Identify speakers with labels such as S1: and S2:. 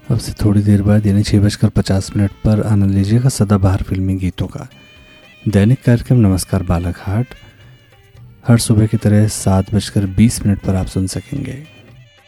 S1: अब से थोड़ी देर बाद यानी 6:50 पर आनंद लीजिएगा सदाबहार फिल्मी गीतों का दैनिक कार्यक्रम नमस्कार बालाघाट। हर सुबह की तरह 7:20 पर आप सुन सकेंगे।